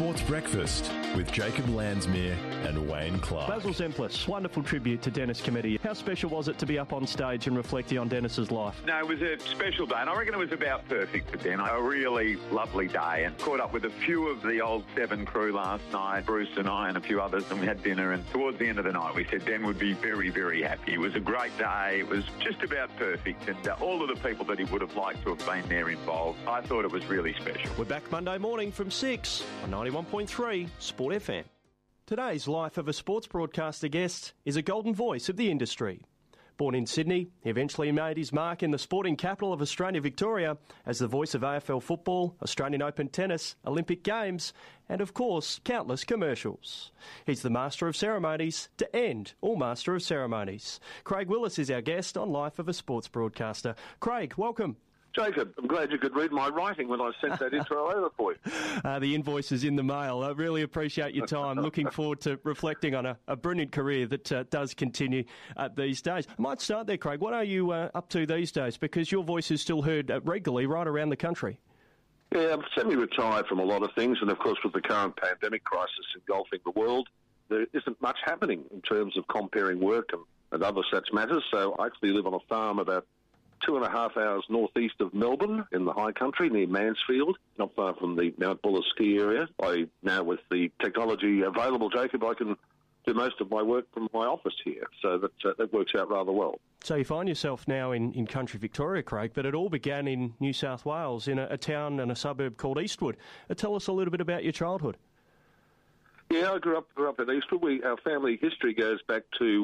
Sports Breakfast with Jacob Landsmere and Wayne Clark. Basil Zemplis, wonderful tribute to Dennis Committee. How special was it to be up on stage and reflecting on Dennis's life? No, it was a special day, and I reckon it was about perfect for Den. A really lovely day, and caught up with a few of the old Seven crew last night, Bruce and I and a few others, and we had dinner, and towards the end of the night we said Den would be very, very happy. It was a great day. It was just about perfect, and all of the people that he would have liked to have been there involved, I thought it was really special. We're back Monday morning from 6 on 91.3 Sport FM. Today's Life of a Sports Broadcaster guest is a golden voice of the industry. Born in Sydney, he eventually made his mark in the sporting capital of Australia, Victoria, as the voice of AFL football, Australian Open tennis, Olympic Games, and of course, countless commercials. He's the Master of Ceremonies to end all Master of Ceremonies. Craig Willis is our guest on Life of a Sports Broadcaster. Craig, welcome. Jacob, I'm glad you could read my writing when I sent that intro over for you. The invoice is in the mail. I really appreciate your time. Looking forward to reflecting on a brilliant career that does continue these days. I might start there, Craig. What are you up to these days? Because your voice is still heard regularly right around the country. Yeah, I'm semi-retired from a lot of things, and of course with the current pandemic crisis engulfing the world, there isn't much happening in terms of comparing work and other such matters. So I actually live on a farm about 2.5 hours northeast of Melbourne in the high country near Mansfield, not far from the Mount Buller ski area. Now with the technology available, Jacob, I can do most of my work from my office here, so that works out rather well. So you find yourself now in country Victoria, Craig, but it all began in New South Wales, in a town and a suburb called Eastwood. Tell us a little bit about your childhood. Yeah, I grew up in Eastwood. Our family history goes back to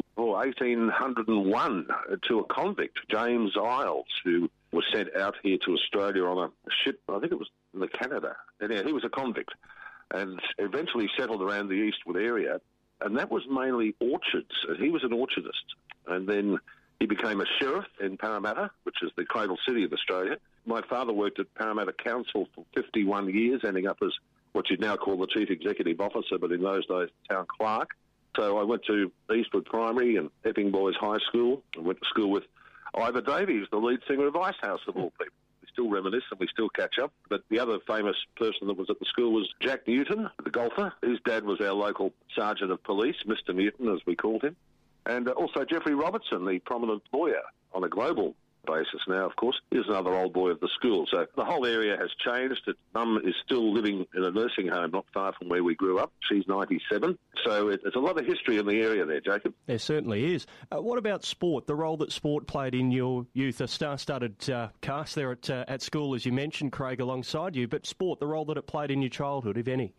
1801 to a convict, James Isles, who was sent out here to Australia on a ship. I think it was the Canada. And yeah, he was a convict and eventually settled around the Eastwood area. And that was mainly orchards. He was an orchardist. And then he became a sheriff in Parramatta, which is the cradle city of Australia. My father worked at Parramatta Council for 51 years, ending up as what you'd now call the chief executive officer, but in those days, town clerk. So I went to Eastwood Primary and Epping Boys High School. I went to school with Ivor Davies, the lead singer of Icehouse, of all people. We still reminisce and we still catch up. But the other famous person that was at the school was Jack Newton, the golfer. His dad was our local sergeant of police, Mr. Newton, as we called him. And also Jeffrey Robertson, the prominent lawyer on a global basis now, of course, is another old boy of the school. So the whole area has changed. Mum is still living in a nursing home not far from where we grew up. She's 97. So there's a lot of history in the area there, Jacob. There certainly is. What about sport, the role that sport played in your youth? A star-studded cast there at school, as you mentioned, Craig, alongside you, but sport, the role that it played in your childhood, if any?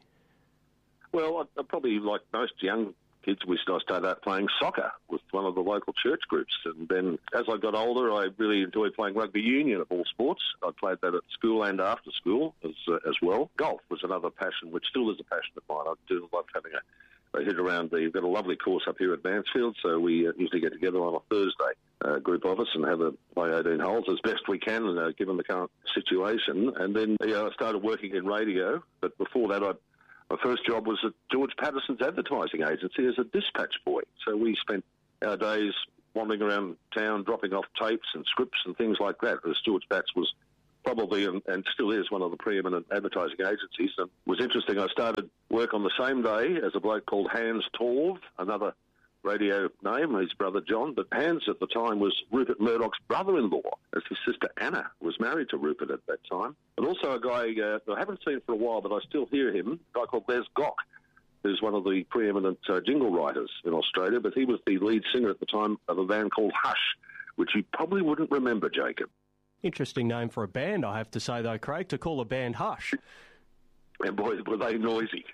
Well, I probably, like most young kids, I started out playing soccer with one of the local church groups. And then as I got older, I really enjoyed playing rugby union of all sports. I played that at school and after school as well. Golf was another passion, which still is a passion of mine. I do love having a hit around we've got a lovely course up here at Mansfield, so we usually get together on a Thursday, group of us, and have play 18 holes as best we can, given the current situation. And then I started working in radio, but before that my first job was at George Patterson's advertising agency as a dispatch boy. So we spent our days wandering around town, dropping off tapes and scripts and things like that, as George Patts was probably and still is one of the preeminent advertising agencies. And it was interesting, I started work on the same day as a bloke called Hans Torv, another radio name, his brother John, but Hans at the time was Rupert Murdoch's brother-in-law, as his sister Anna was married to Rupert at that time. But also a guy I haven't seen for a while, but I still hear him, a guy called Les Gock, who's one of the preeminent jingle writers in Australia, but he was the lead singer at the time of a band called Hush, which you probably wouldn't remember, Jacob. Interesting name for a band, I have to say, though, Craig, to call a band Hush. And boy, were they noisy.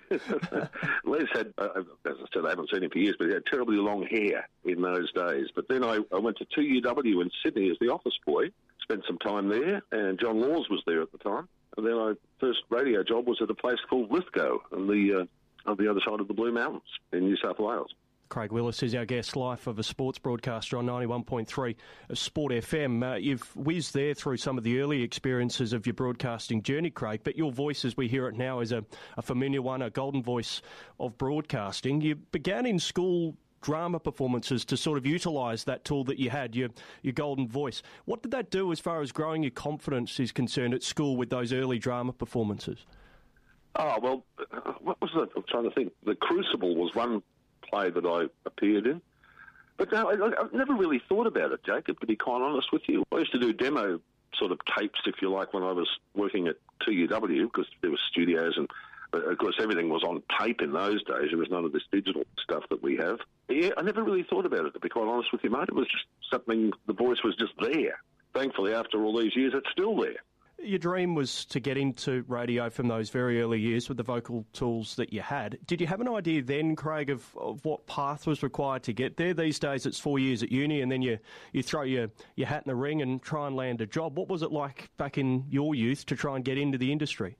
Les had, as I said, I haven't seen him for years, but he had terribly long hair in those days. But then I went to 2UW in Sydney as the office boy, spent some time there, and John Laws was there at the time. And then my first radio job was at a place called Lithgow on the other side of the Blue Mountains in New South Wales. Craig Willis is our guest, Life of a Sports Broadcaster on 91.3 Sport FM. You've whizzed there through some of the early experiences of your broadcasting journey, Craig, but your voice, as we hear it now, is a familiar one, a golden voice of broadcasting. You began in school drama performances to sort of utilise that tool that you had, your golden voice. What did that do as far as growing your confidence is concerned at school with those early drama performances? Oh, well, what was that? I'm trying to think. The Crucible was one play that I appeared in. But no, I've never really thought about it, Jacob, to be quite honest with you. I used to do demo sort of tapes, if you like, when I was working at TUW, because there were studios and, of course, everything was on tape in those days. There was none of this digital stuff that we have. Yeah, I never really thought about it, to be quite honest with you, mate. It was just something, the voice was just there. Thankfully, after all these years, it's still there. Your dream was to get into radio from those very early years with the vocal tools that you had. Did you have an idea then, Craig, of what path was required to get there? These days it's 4 years at uni and then you throw your hat in the ring and try and land a job. What was it like back in your youth to try and get into the industry?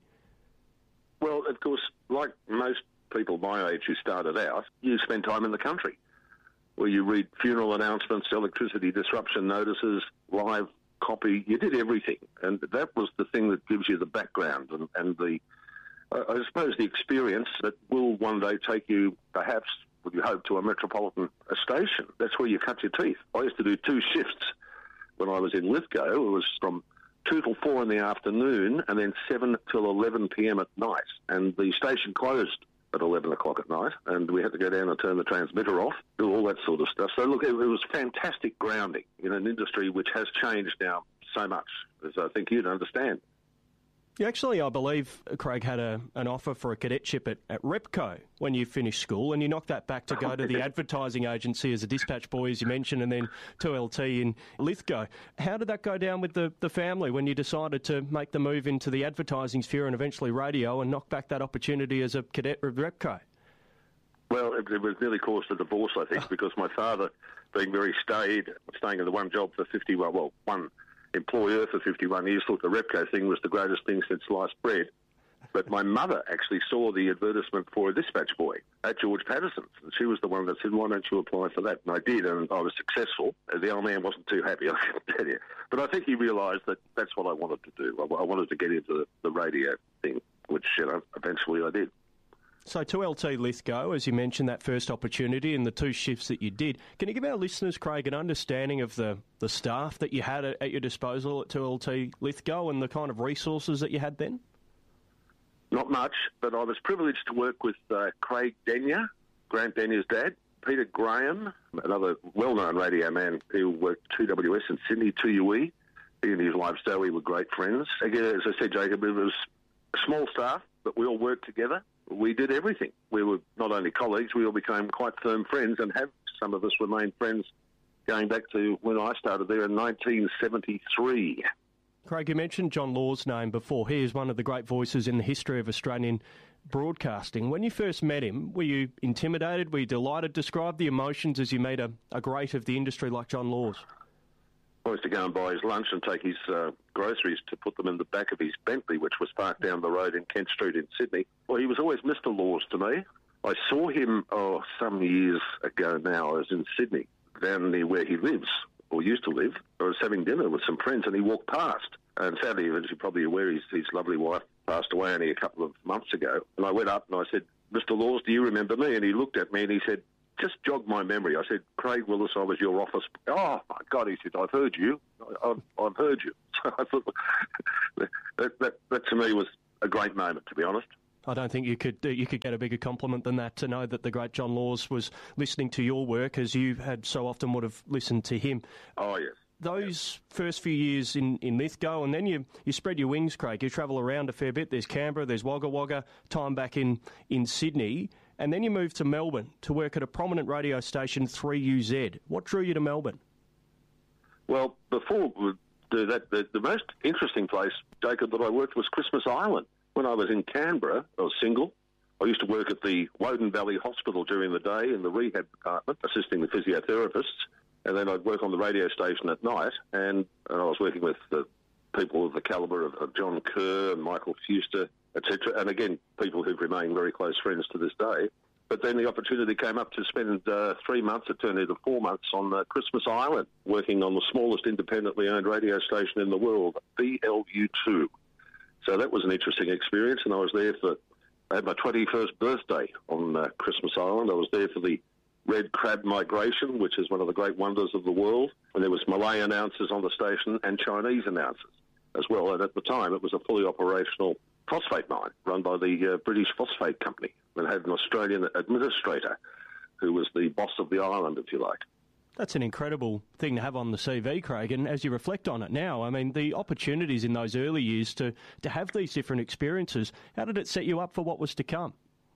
Well, of course, like most people my age who started out, you spend time in the country where you read funeral announcements, electricity disruption notices, live copy. You did everything, and that was the thing that gives you the background and the, I suppose, the experience that will one day take you, perhaps, would you hope, to a metropolitan station. That's where you cut your teeth. I used to do 2 shifts when I was in Lithgow. It was from 2 till 4 in the afternoon and then 7 till 11 p.m. at night, and the station closed at 11 o'clock at night, and we had to go down and turn the transmitter off, do all that sort of stuff. So, look, it was fantastic grounding in an industry which has changed now so much, as I think you'd understand. You actually, I believe, Craig, had an offer for a cadetship at Repco when you finished school, and you knocked that back to go to the advertising agency as a dispatch boy, as you mentioned, and then 2LT in Lithgow. How did that go down with the family when you decided to make the move into the advertising sphere and eventually radio and knock back that opportunity as a cadet at Repco? Well, it was nearly caused a divorce, I think, because my father, being very staying in the one job for 51, well, one employer for 51 years, thought the Repco thing was the greatest thing since sliced bread. But my mother actually saw the advertisement for a dispatch boy at George Patterson's, and she was the one that said, why don't you apply for that? And I did, and I was successful. The old man wasn't too happy, I can tell you. But I think he realised that that's what I wanted to do. I wanted to get into the radio thing, which eventually I did. So 2LT Lithgow, as you mentioned, that first opportunity and the 2 shifts that you did. Can you give our listeners, Craig, an understanding of the staff that you had at your disposal at 2LT Lithgow and the kind of resources that you had then? Not much, but I was privileged to work with Craig Denyer, Grant Denyer's dad, Peter Graham, another well-known radio man who worked 2WS in Sydney, 2UE. He and his wife Zoe were great friends. Again, as I said, Jacob, it was a small staff, but we all worked together. We did everything. We were not only colleagues, we all became quite firm friends, and some of us remained friends going back to when I started there in 1973. Craig, you mentioned John Law's name before. He is one of the great voices in the history of Australian broadcasting. When you first met him, were you intimidated? Were you delighted? Describe the emotions as you meet a great of the industry like John Laws. I used to go and buy his lunch and take his groceries to put them in the back of his Bentley, which was parked down the road in Kent Street in Sydney. Well, he was always Mr. Laws to me. I saw him some years ago now. I was in Sydney, down near where he lives, or used to live. I was having dinner with some friends and he walked past. And sadly, as you're probably aware, his lovely wife passed away only a couple of months ago. And I went up and I said, Mr. Laws, do you remember me? And he looked at me and he said, just jogged my memory. I said, Craig Willis, I was your office. Oh, my God, he said, I've heard you. I've heard you. So I thought that to me was a great moment, to be honest. I don't think you could get a bigger compliment than that, to know that the great John Laws was listening to your work as you had so often would have listened to him. Oh, yes. Those first few years in Lithgow, and then you spread your wings, Craig. You travel around a fair bit. There's Canberra, there's Wagga Wagga, time back in Sydney. And then you moved to Melbourne to work at a prominent radio station, 3UZ. What drew you to Melbourne? Well, before we do that, the most interesting place, Jacob, that I worked was Christmas Island. When I was in Canberra, I was single. I used to work at the Woden Valley Hospital during the day in the rehab department, assisting the physiotherapists. And then I'd work on the radio station at night. And I was working with the people of the calibre of John Kerr and Michael Fuster, etc. And again, people who've remained very close friends to this day. But then the opportunity came up to spend 3 months, it turned into 4 months, on Christmas Island, working on the smallest independently owned radio station in the world, BLU2. So that was an interesting experience, and I was there I had my 21st birthday on Christmas Island. I was there for the Red Crab Migration, which is one of the great wonders of the world. And there was Malay announcers on the station and Chinese announcers as well. And at the time, it was a fully operational phosphate mine run by the British Phosphate Company, and had an Australian administrator who was the boss of the island, if you like. That's an incredible thing to have on the CV, Craig, and as you reflect on it now, I mean, the opportunities in those early years to have these different experiences, how did it set you up for what was to come?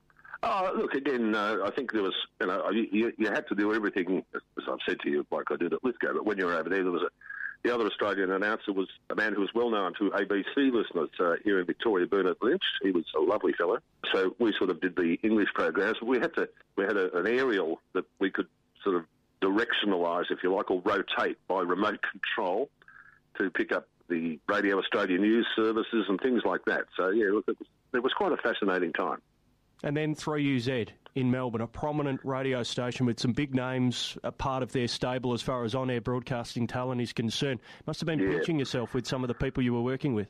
Oh, look, again, I think there was, you had to do everything, as I've said to you, like I did at Lithgow, but when you were over there was the other Australian announcer was a man who was well known to ABC listeners here in Victoria, Bernard Lynch. He was a lovely fellow. So we sort of did the English programs. We had an aerial that we could sort of directionalise, if you like, or rotate by remote control to pick up the Radio Australia news services and things like that. So, yeah, look, it was quite a fascinating time. And then 3UZ in Melbourne, a prominent radio station with some big names, a part of their stable as far as on-air broadcasting talent is concerned. Must have been pinching yourself with some of the people you were working with.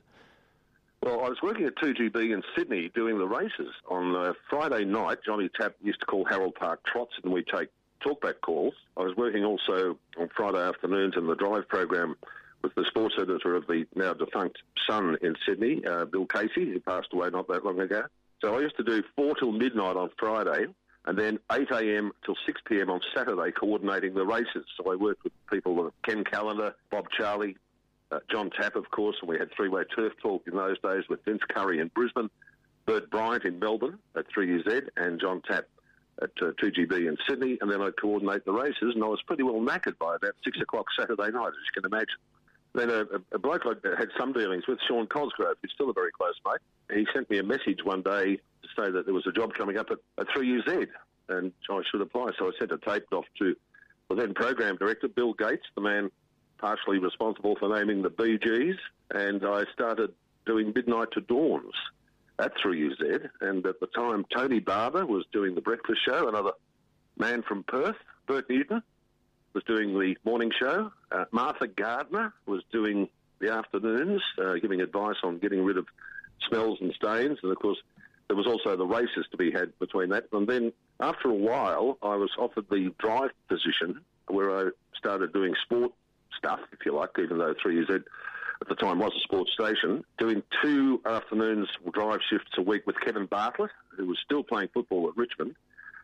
Well, I was working at 2GB in Sydney doing the races. On Friday night, Johnny Tapp used to call Harold Park trots, and we'd take talkback calls. I was working also on Friday afternoons in the drive program with the sports editor of the now defunct Sun in Sydney, Bill Casey, who passed away not that long ago. So I used to do 4 till midnight on Friday and then 8 a.m. till 6 p.m. on Saturday coordinating the races. So I worked with people like Ken Callender, Bob Charlie, John Tapp, of course, and we had three-way turf talk in those days with Vince Curry in Brisbane, Bert Bryant in Melbourne at 3UZ, and John Tapp at 2GB in Sydney. And then I'd coordinate the races, and I was pretty well knackered by about 6 o'clock Saturday night, as you can imagine. Then a bloke I had some dealings with, Sean Cosgrove, who's still a very close mate, he sent me a message one day to say that there was a job coming up at 3UZ and I should apply. So I sent a tape off to the then program director, Bill Gates, the man partially responsible for naming the Bee Gees, and I started doing Midnight to Dawns at 3UZ. And at the time, Tony Barber was doing the breakfast show, another man from Perth, Bert Newton, was doing the morning show. Martha Gardner was doing the afternoons, giving advice on getting rid of smells and stains. And, of course, there was also the races to be had between that. And then after a while, I was offered the drive position where I started doing sport stuff, if you like, even though 3UZ at the time was a sports station, doing 2 afternoons drive shifts a week with Kevin Bartlett, who was still playing football at Richmond,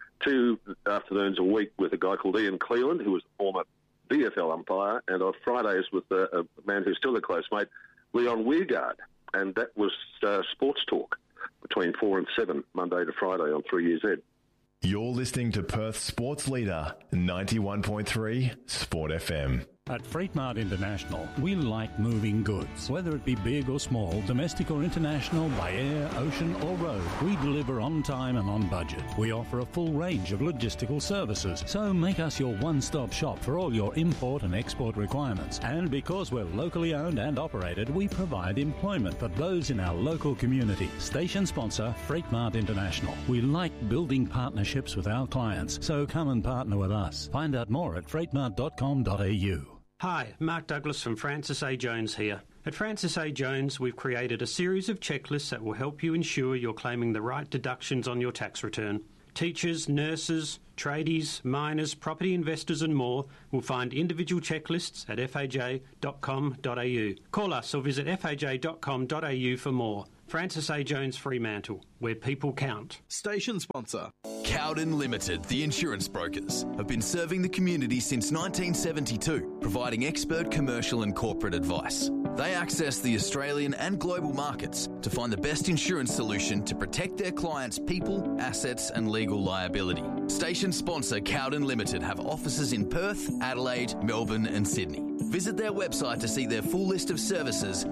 2 afternoons a week with a guy called Ian Cleland, who was a former VFL umpire, and on Fridays with a man who's still a close mate, Leon Weirgard. And that was sports talk between 4 and 7, Monday to Friday on 3UZ. You're listening to Perth's sports leader, 91.3 Sport FM. At Freight Mart International, we like moving goods. Whether it be big or small, domestic or international, by air, ocean or road, we deliver on time and on budget. We offer a full range of logistical services, so make us your one-stop shop for all your import and export requirements. And because we're locally owned and operated, we provide employment for those in our local community. Station sponsor, Freight Mart International. We like building partnerships with our clients, so come and partner with us. Find out more at freightmart.com.au. Hi, Mark Douglas from Francis A. Jones here. At Francis A. Jones, we've created a series of checklists that will help you ensure you're claiming the right deductions on your tax return. Teachers, nurses, tradies, miners, property investors and more will find individual checklists at faj.com.au. Call us or visit faj.com.au for more. Francis A. Jones Fremantle, where people count. Station sponsor. Cowden Limited, the insurance brokers, have been serving the community since 1972, providing expert commercial and corporate advice. They access the Australian and global markets to find the best insurance solution to protect their clients' people, assets and legal liability. Station sponsor Cowden Limited have offices in Perth, Adelaide, Melbourne and Sydney. Visit their website to see their full list of services,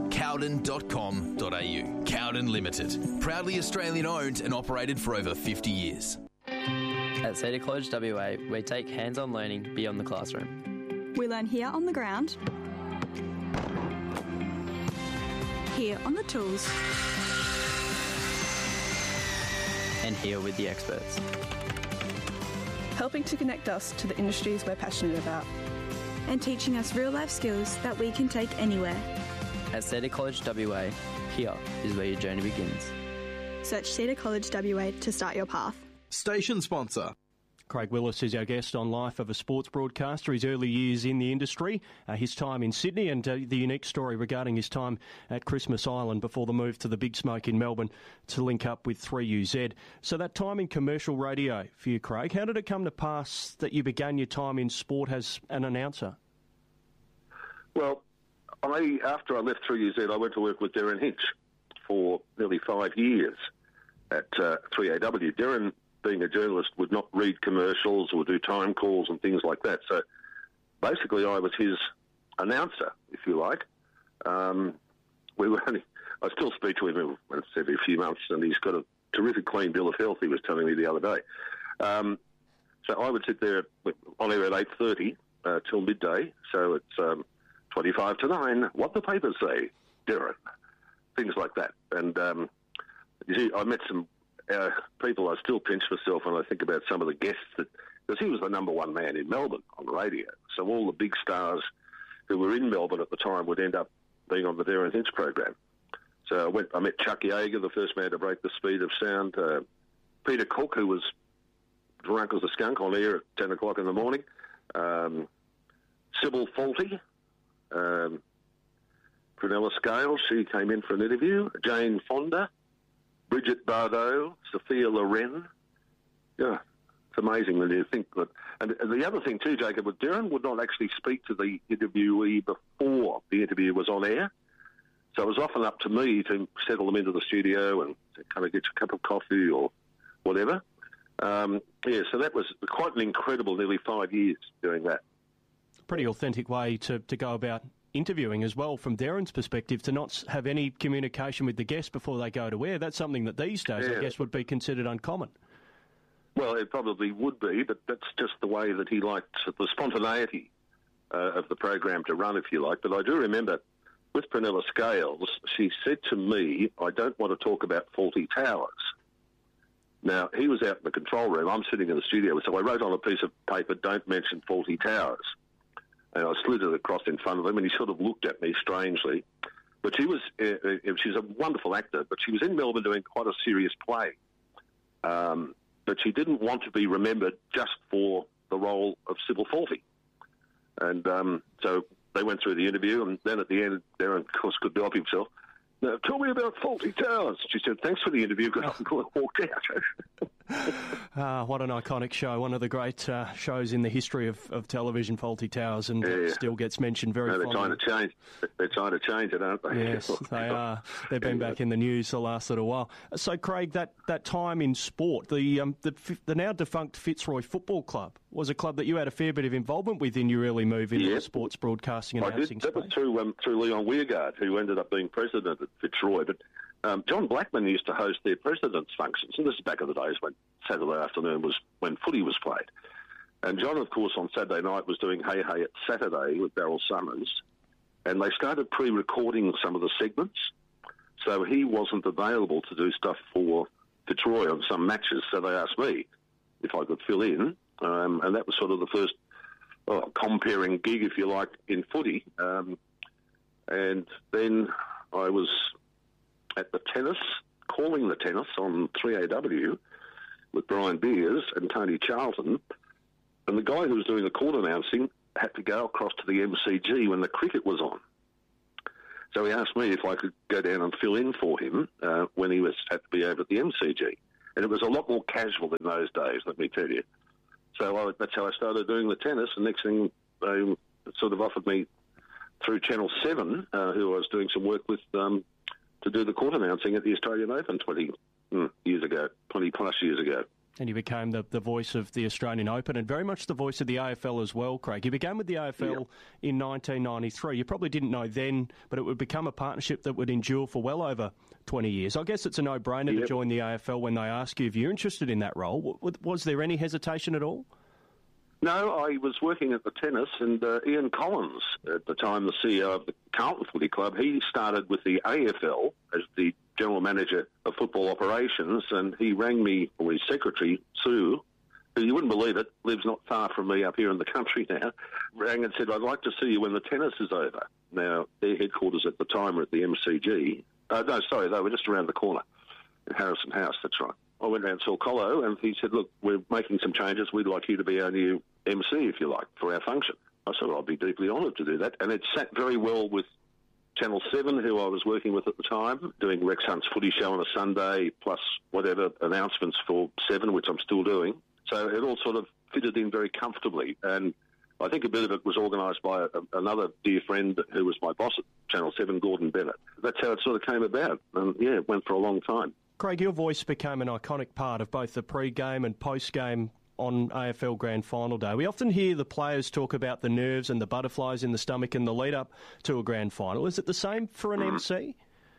cowden.com.au. Cowden Limited, proudly Australian owned and operated for over 50 years. At Cedar College WA, we take hands-on learning beyond the classroom. We learn here on the ground, here on the tools, and here with the experts, helping to connect us to the industries we're passionate about, and teaching us real-life skills that we can take anywhere. At Cedar College WA, here is where your journey begins. Search Cedar College WA to start your path. Station sponsor. Craig Willis is our guest on Life of a Sports Broadcaster, his early years in the industry, his time in Sydney and the unique story regarding his time at Christmas Island before the move to the Big Smoke in Melbourne to link up with 3UZ. So that time in commercial radio for you, Craig, how did it come to pass that you began your time in sport as an announcer? Well, after I left 3UZ, I went to work with Derryn Hinch for nearly 5 years at 3AW. Derryn, being a journalist, would not read commercials or do time calls and things like that. So basically I was his announcer, if you like. I still speak to him every few months, and he's got a terrific clean bill of health, he was telling me the other day. So I would sit there on air at 8:30 till midday. So it's 25 to 9. What the papers say, Derryn. Things like that. And you see, I met some people. I still pinch myself when I think about some of the guests because he was the number one man in Melbourne on radio. So all the big stars who were in Melbourne at the time would end up being on the Derryn Hinch program. So I met Chuck Yeager, the first man to break the speed of sound. Peter Cook, who was drunk as a skunk on air at 10 o'clock in the morning. Sybil Fawlty. Prunella Scales, she came in for an interview. Jane Fonda. Bridget Bardot, Sophia Loren. Yeah, it's amazing when you think that. And the other thing too, Jacob, with Derryn would not actually speak to the interviewee before the interview was on air. So it was often up to me to settle them into the studio and kind of get you a cup of coffee or whatever. So that was quite an incredible nearly 5 years doing that. Pretty authentic way to go about interviewing as well, from Derryn's perspective, to not have any communication with the guest before they go to air. That's something that these days, I guess, would be considered uncommon. Well, it probably would be, but that's just the way that he liked the spontaneity of the program to run, if you like. But I do remember with Prunella Scales, she said to me, I don't want to talk about Fawlty Towers. Now, he was out in the control room. I'm sitting in the studio, so I wrote on a piece of paper, don't mention Fawlty Towers. And I slid it across in front of him, and he sort of looked at me strangely. But she's a wonderful actor, but she was in Melbourne doing quite a serious play. But she didn't want to be remembered just for the role of Sybil Fawlty. And so they went through the interview, and then at the end, Derryn, of course, couldn't help himself. Now, tell me about Fawlty Towers. She said, thanks for the interview, because I walked out. What an iconic show. One of the great shows in the history of television, Fawlty Towers, and still gets mentioned very fondly. They're trying to change it, aren't they? Yes, they are. They've been back in the news the last little while. So, Craig, that time in sport, the now defunct Fitzroy Football Club was a club that you had a fair bit of involvement with in your early move into the sports broadcasting and announcing space. That was through Leon Weirgard, who ended up being president at Fitzroy. But John Blackman used to host their president's functions, and this is back in the days when Saturday afternoon was when footy was played. And John, of course, on Saturday night was doing Hey Hey at Saturday with Daryl Summers, and they started pre-recording some of the segments, so he wasn't available to do stuff for Fitzroy on some matches, so they asked me if I could fill in, and that was sort of the first comparing gig, if you like, in footy. And then I was at the tennis, calling the tennis on 3AW with Brian Beers and Tony Charlton, and the guy who was doing the court announcing had to go across to the MCG when the cricket was on. So he asked me if I could go down and fill in for him when he had to be over at the MCG. And it was a lot more casual in those days, let me tell you. So that's how I started doing the tennis, and next thing they sort of offered me through Channel 7, who I was doing some work with, to do the court announcing at the Australian Open 20 plus years ago. And you became the voice of the Australian Open and very much the voice of the AFL as well, Craig. You began with the AFL in 1993. You probably didn't know then, but it would become a partnership that would endure for well over 20 years. I guess it's a no-brainer to join the AFL when they ask you if you're interested in that role. Was there any hesitation at all? No, I was working at the tennis, and Ian Collins, at the time the CEO of the Carlton Footy Club, he started with the AFL as the general manager of football operations, and he rang me, or his secretary, Sue, who you wouldn't believe it, lives not far from me up here in the country now, rang and said, I'd like to see you when the tennis is over. Now, their headquarters at the time were at the MCG. They were just around the corner in Harrison House, that's right. I went round and saw Colo, and he said, look, we're making some changes. We'd like you to be our new MC, if you like, for our function. I said, I'd be deeply honoured to do that. And it sat very well with Channel 7, who I was working with at the time, doing Rex Hunt's footy show on a Sunday, plus whatever announcements for 7, which I'm still doing. So it all sort of fitted in very comfortably. And I think a bit of it was organised by another dear friend who was my boss at Channel 7, Gordon Bennett. That's how it sort of came about. And, yeah, it went for a long time. Craig, your voice became an iconic part of both the pre-game and post-game on AFL Grand Final Day. We often hear the players talk about the nerves and the butterflies in the stomach in the lead-up to a Grand Final. Is it the same for an MC?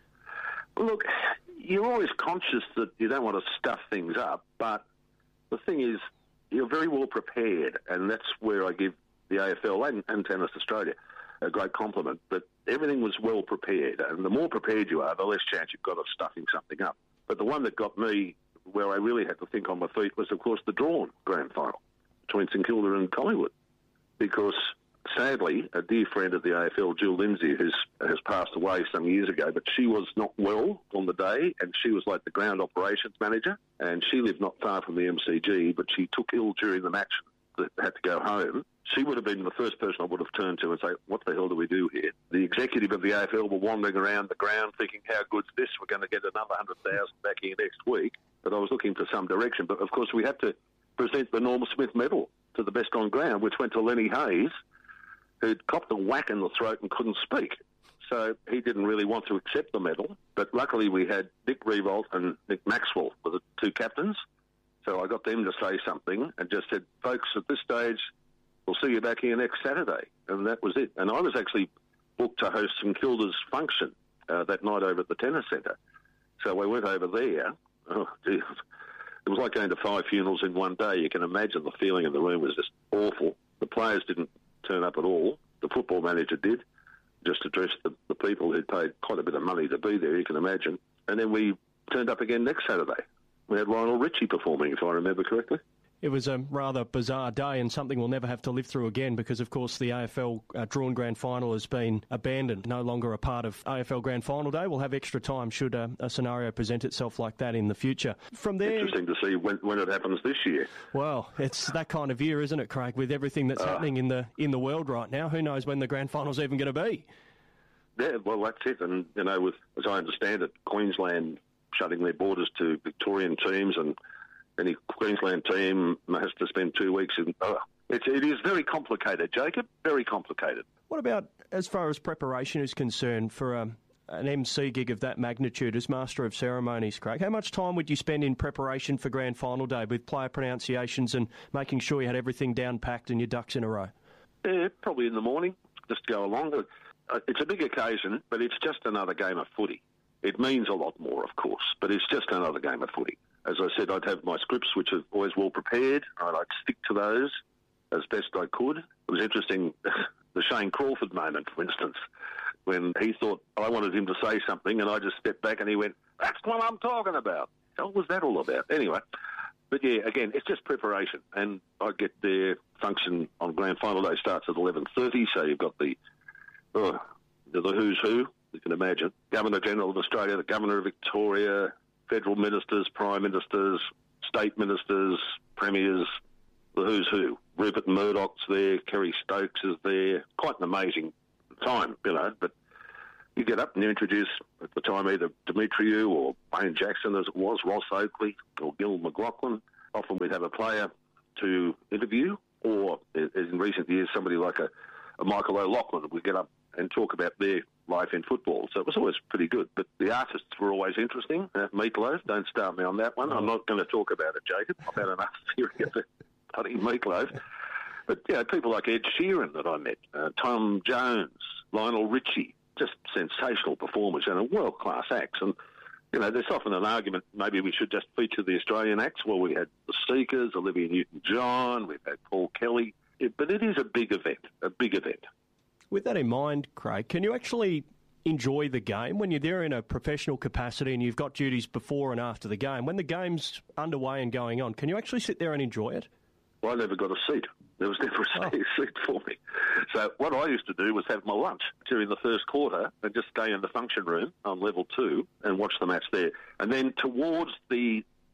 Look, you're always conscious that you don't want to stuff things up, but the thing is, you're very well prepared, and that's where I give the AFL and Tennis Australia a great compliment, that everything was well prepared, and the more prepared you are, the less chance you've got of stuffing something up. But the one that got me where I really had to think on my feet was, of course, the drawn Grand Final between St Kilda and Collingwood, because sadly, a dear friend of the AFL, Jill Lindsay, has passed away some years ago, but she was not well on the day, and she was like the ground operations manager, and she lived not far from the MCG, but she took ill during the match that had to go home. She would have been the first person I would have turned to and say, what the hell do we do here? The executive of the AFL were wandering around the ground thinking, how good's this? We're going to get another 100,000 back here next week. But I was looking for some direction. But, of course, we had to present the Norm Smith medal to the best on ground, which went to Lenny Hayes, who'd copped a whack in the throat and couldn't speak. So he didn't really want to accept the medal. But luckily we had Nick Revolt and Nick Maxwell were the two captains. So I got them to say something and just said, folks, at this stage, we'll see you back here next Saturday. And that was it. And I was actually booked to host St Kilda's function that night over at the Tennis Centre. So I went over there. Oh, geez. It was like going to 5 funerals in one day. You can imagine the feeling in the room was just awful. The players didn't turn up at all. The football manager did, just addressed the people who'd paid quite a bit of money to be there, you can imagine. And then we turned up again next Saturday. We had Lionel Richie performing, if I remember correctly. It was a rather bizarre day and something we'll never have to live through again because, of course, the AFL drawn Grand Final has been abandoned, no longer a part of AFL Grand Final Day. We'll have extra time should a scenario present itself like that in the future. From there, interesting to see when it happens this year. Well, it's that kind of year, isn't it, Craig, with everything that's happening in the world right now. Who knows when the Grand Final's even going to be? Yeah, well, that's it. And, you know, with, as I understand it, Queensland shutting their borders to Victorian teams, and any Queensland team has to spend 2 weeks in... It is very complicated, Jacob, very complicated. What about, as far as preparation is concerned, for an MC gig of that magnitude as Master of Ceremonies, Craig? How much time would you spend in preparation for Grand Final Day with player pronunciations and making sure you had everything down-packed and your ducks in a row? Yeah, probably in the morning, just go along. It's a big occasion, but it's just another game of footy. It means a lot more, of course, but it's just another game of footy. As I said, I'd have my scripts, which are always well prepared. I'd stick to those as best I could. It was interesting, the Shane Crawford moment, for instance, when he thought I wanted him to say something, and I just stepped back and he went, that's what I'm talking about. What was that all about? Anyway, but yeah, again, it's just preparation. And I get their function on Grand Final Day starts at 11:30, so you've got the who's who. You can imagine. Governor-General of Australia, the Governor of Victoria, federal ministers, prime ministers, state ministers, premiers, the who's who. Rupert Murdoch's there, Kerry Stokes is there. Quite an amazing time, you know. But you get up and you introduce, at the time, either Demetriou or Wayne Jackson, as it was, Ross Oakley or Gil McLaughlin. Often we'd have a player to interview, or in recent years, somebody like a Michael O'Loughlin would get up and talk about their life in football. So it was always pretty good. But the artists were always interesting. Meatloaf, don't start me on that one. I'm not going to talk about it, Jacob. I've had enough theory of it. Bloody Meatloaf. But, you know, people like Ed Sheeran that I met, Tom Jones, Lionel Richie, just sensational performers and a world-class acts. And, you know, there's often an argument maybe we should just feature the Australian acts. Well, we had the Seekers, Olivia Newton-John, we've had Paul Kelly. But it is a big event, a big event. With that in mind, Craig, can you actually enjoy the game when you're there in a professional capacity and you've got duties before and after the game? When the game's underway and going on, can you actually sit there and enjoy it? Well, I never got a seat. There was never a seat for me. So what I used to do was have my lunch during the first quarter and just stay in the function room on level 2 and watch the match there. And then towards the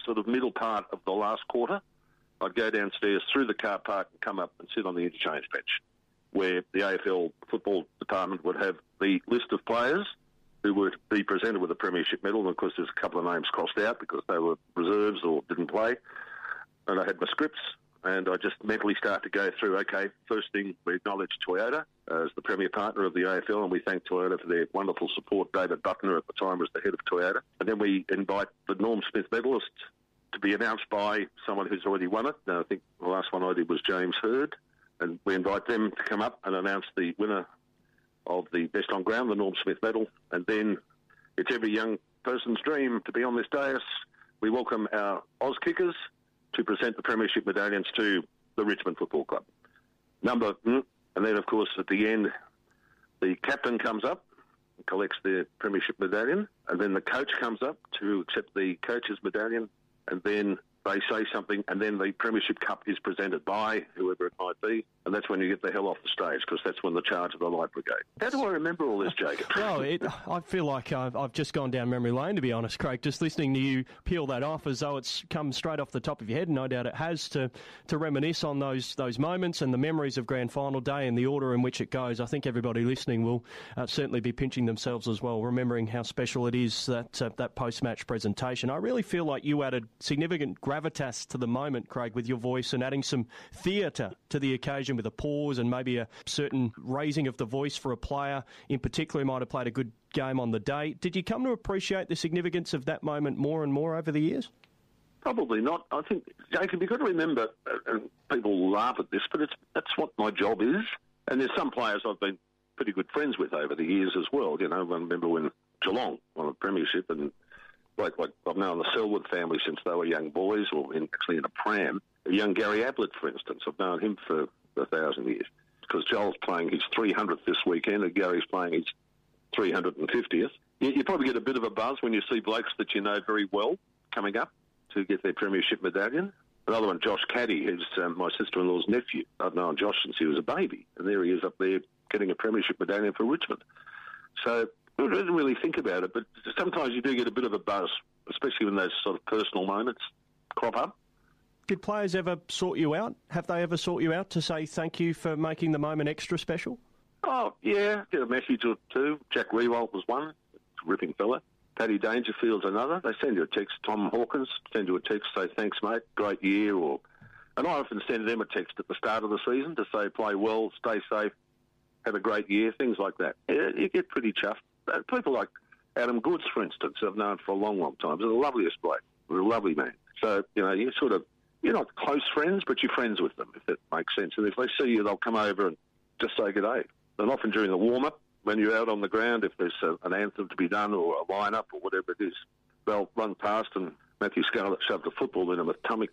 sort of middle part of the last quarter, I'd go downstairs through the car park and come up and sit on the interchange bench, where the AFL football department would have the list of players who would be presented with a premiership medal. And, of course, there's a couple of names crossed out because they were reserves or didn't play. And I had my scripts, and I just mentally start to go through, okay, first thing, we acknowledge Toyota as the premier partner of the AFL, and we thank Toyota for their wonderful support. David Buckner at the time was the head of Toyota. And then we invite the Norm Smith medalist to be announced by someone who's already won it. Now, I think the last one I did was James Hird, and we invite them to come up and announce the winner of the Best on Ground, the Norm Smith medal. And then it's every young person's dream to be on this dais. We welcome our Oz Kickers to present the premiership medallions to the Richmond Football Club. And then, of course, at the end, the captain comes up and collects the premiership medallion, and then the coach comes up to accept the coach's medallion, and then they say something, and then the premiership cup is presented by whoever it might be, and that's when you get the hell off the stage, because that's when the charge of the Light Brigade. How do I remember all this, Jacob? Well, I feel like I've just gone down memory lane, to be honest, Craig, just listening to you peel that off as though it's come straight off the top of your head, and no doubt it has, to reminisce on those moments and the memories of Grand Final Day and the order in which it goes. I think everybody listening will certainly be pinching themselves as well, remembering how special it is, that post-match presentation. I really feel like you added significant gravitas to the moment, Craig, with your voice, and adding some theatre to the occasion with a pause and maybe a certain raising of the voice for a player in particular who might have played a good game on the day. Did you come to appreciate the significance of that moment more and more over the years? Probably not. I think, Jacob, you've got to remember, and people laugh at this, but that's what my job is. And there's some players I've been pretty good friends with over the years as well. You know, I remember when Geelong won a premiership, and like I've known the Selwood family since they were young boys, or actually in a pram. A young Gary Ablett, for instance, I've known him for 1,000 years, because Joel's playing his 300th this weekend and Gary's playing his 350th. You probably get a bit of a buzz when you see blokes that you know very well coming up to get their premiership medallion. Another one, Josh Caddy, who's my sister-in-law's nephew. I've known Josh since he was a baby, and there he is up there getting a premiership medallion for Richmond. So I didn't really think about it, but sometimes you do get a bit of a buzz, especially when those sort of personal moments crop up. Did players ever sort you out? Have they ever sought you out to say thank you for making the moment extra special? Oh, yeah, get a message or two. Jack Riewoldt was one, ripping fella. Paddy Dangerfield's another. They send you a text. Tom Hawkins send you a text, say thanks, mate, great year. And I often send them a text at the start of the season to say play well, stay safe, have a great year, things like that. Yeah, you get pretty chuffed. People like Adam Goods, for instance, I've known for a long, long time. He's the loveliest bloke. He's a lovely man. So, you know, you're not close friends, but you're friends with them, if that makes sense. And if they see you, they'll come over and just say good day. And often during the warm-up, when you're out on the ground, if there's an anthem to be done or a line-up or whatever it is, they'll run past, and Matthew Scarlett shoved a football in him, a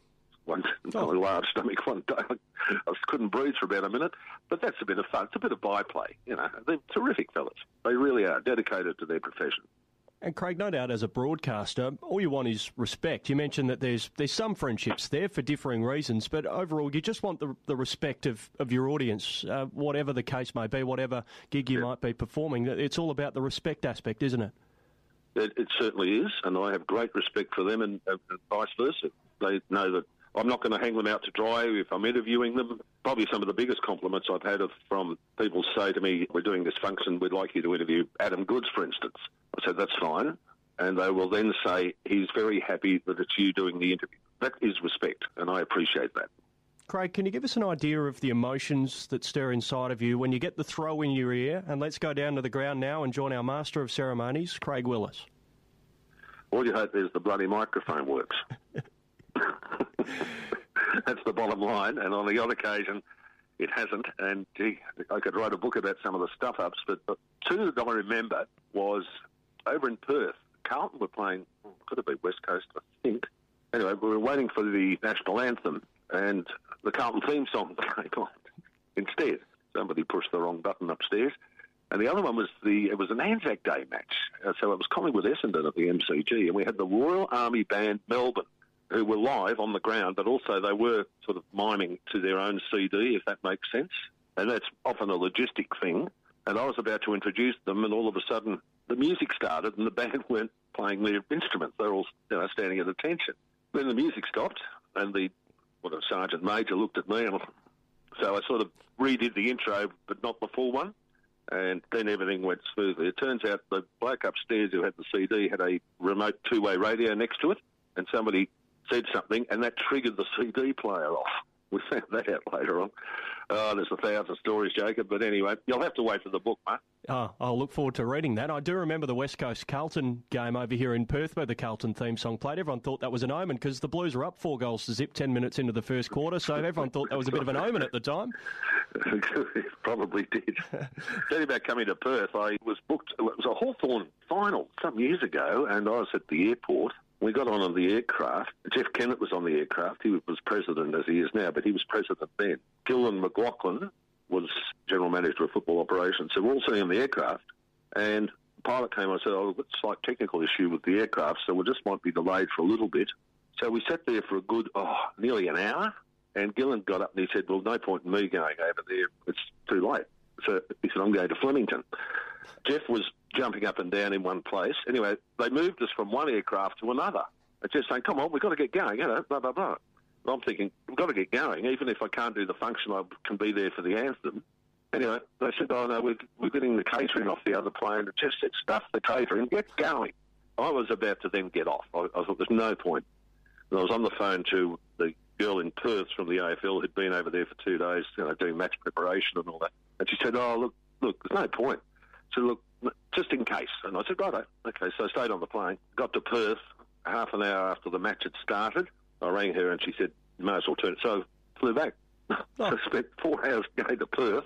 large stomach one day. I couldn't breathe for about a minute. But that's a bit of fun. It's a bit of byplay, you know. They're terrific fellas. They really are, dedicated to their profession. And Craig, no doubt as a broadcaster, all you want is respect. You mentioned that there's some friendships there for differing reasons, but overall you just want the respect of your audience, whatever the case may be, whatever gig you might be performing. It's all about the respect aspect, isn't it? It certainly is, and I have great respect for them and vice versa. They know that I'm not going to hang them out to dry if I'm interviewing them. Probably some of the biggest compliments I've had from people say to me, we're doing this function, we'd like you to interview Adam Goods, for instance. I said, that's fine. And they will then say, he's very happy that it's you doing the interview. That is respect, and I appreciate that. Craig, can you give us an idea of the emotions that stir inside of you when you get the throw in your ear? And let's go down to the ground now and join our Master of Ceremonies, Craig Willis. All you hope is the bloody microphone works. That's the bottom line, and on the odd occasion it hasn't, and gee, I could write a book about some of the stuff-ups, but two that I remember was over in Perth. Carlton were playing, could it be West Coast, I think. Anyway, we were waiting for the national anthem, and the Carlton theme song came on instead. Somebody pushed the wrong button upstairs. And the other one was it was an Anzac Day match, so it was Collingwood Essendon at the MCG, and we had the Royal Army Band Melbourne, who were live on the ground, but also they were sort of miming to their own CD, if that makes sense. And that's often a logistic thing. And I was about to introduce them, and all of a sudden the music started and the band weren't playing their instruments. They were all standing at attention. Then the music stopped, and the Sergeant Major looked at me, and so I sort of redid the intro, but not the full one, and then everything went smoothly. It turns out the bloke upstairs who had the CD had a remote two-way radio next to it, and somebody said something, and that triggered the CD player off. We found that out later on. There's 1,000 stories, Jacob, but anyway, you'll have to wait for the book, mate. I'll look forward to reading that. I do remember the West Coast Carlton game over here in Perth where the Carlton theme song played. Everyone thought that was an omen because the Blues were up 4-0 10 minutes into the first quarter, so everyone thought that was a bit of an omen at the time. It probably did. Tell you about coming to Perth, I was booked, it was a Hawthorn final some years ago, and I was at the airport. We got on the aircraft. Jeff Kennett was on the aircraft. He was president as he is now, but he was president then. Gillan McLaughlin was general manager of football operations. So we're all sitting on the aircraft, and the pilot came and said, it's a slight technical issue with the aircraft, so we just might be delayed for a little bit. So we sat there for a good, nearly an hour, and Gillan got up and he said, well, no point in me going over there. It's too late. So he said, I'm going to Flemington. Jeff was jumping up and down in one place. Anyway, they moved us from one aircraft to another. They're just saying, come on, we've got to get going, blah, blah, blah. And I'm thinking, we've got to get going. Even if I can't do the function, I can be there for the anthem. Anyway, they said, no, we're getting the catering off the other plane. It just said, stuff the catering, get going. I was about to then get off. I thought, there's no point. And I was on the phone to the girl in Perth from the AFL who'd been over there for 2 days, doing match preparation and all that. And she said, look, there's no point. So look, just in case. And I said, righto. Okay, so I stayed on the plane, got to Perth half an hour after the match had started. I rang her and she said, you may as well turn it. So I flew back. So I spent 4 hours going to Perth,